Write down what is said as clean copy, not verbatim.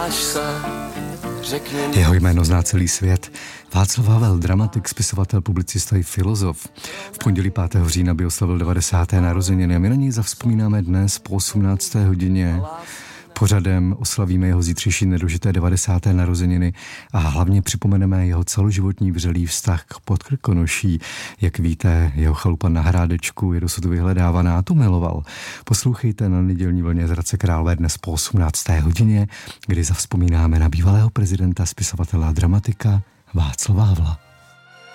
ptáš se, řekni mi. Jeho jméno zná celý svět. Václav Havel, dramatik, spisovatel, publicista i filozof. V pondělí 5. října by oslavil 90. narozeniny a my na něj zavzpomínáme dnes po 18. hodině. Pořadem oslavíme jeho zítřejší nedožité 90. narozeniny a hlavně připomeneme jeho celoživotní vřelý vztah k Podkrkonoší. Jak víte, jeho chalupa na Hrádečku je dosud vyhledávaná, tu miloval. Poslouchejte na nedělní vlně z Hradce Králové dnes po 18. hodině, kdy zavzpomínáme na bývalého prezidenta, spisovatele a dramatika Václava Havla.